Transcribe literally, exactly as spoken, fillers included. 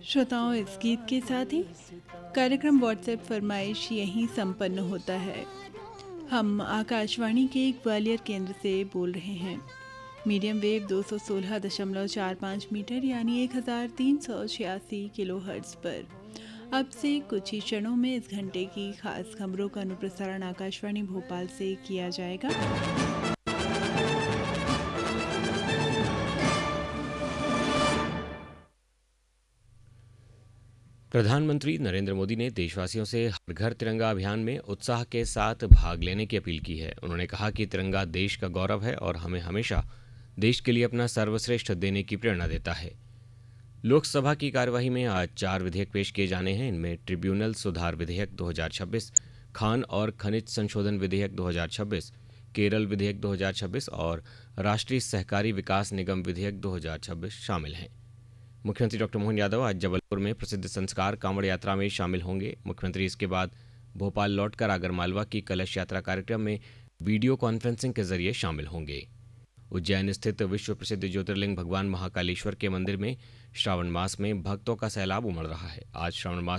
श्रोताओं, इस गीत के साथ ही कार्यक्रम व्हाट्सएप फरमाइश यहीं संपन्न होता है। हम आकाशवाणी के ग्वालियर केंद्र से बोल रहे हैं। मीडियम वेव दो सौ सोलह दशमलव चार पाँच मीटर यानी एक हज़ार तीन सौ छियासी किलो हर्ट्ज़ पर अब से कुछ ही क्षणों में इस घंटे की खास खबरों का अनुप्रसारण आकाशवाणी भोपाल से किया जाएगा। प्रधानमंत्री नरेंद्र मोदी ने देशवासियों से हर घर तिरंगा अभियान में उत्साह के साथ भाग लेने की अपील की है। उन्होंने कहा कि तिरंगा देश का गौरव है और हमें हमेशा देश के लिए अपना सर्वश्रेष्ठ देने की प्रेरणा देता है। लोकसभा की कार्यवाही में आज चार विधेयक पेश किए जाने हैं। इनमें ट्रिब्यूनल सुधार विधेयक दो हज़ार छब्बीस, खान और खनिज संशोधन विधेयक दो हज़ार छब्बीस, केरल विधेयक दो हज़ार छब्बीस और राष्ट्रीय सहकारी विकास निगम विधेयक दो हज़ार छब्बीस शामिल हैं। मुख्यमंत्री डॉक्टर मोहन यादव आज जबलपुर में प्रसिद्ध संस्कार कांवड़ यात्रा में शामिल होंगे। मुख्यमंत्री इसके बाद भोपाल लौटकर आगरमालवा की कलश यात्रा कार्यक्रम में वीडियो कॉन्फ्रेंसिंग के जरिए शामिल होंगे। उज्जैन स्थित विश्व प्रसिद्ध ज्योतिर्लिंग भगवान महाकालेश्वर के मंदिर में श्रावण मास में भक्तों का सैलाब उमड़ रहा है। आज श्रावण मास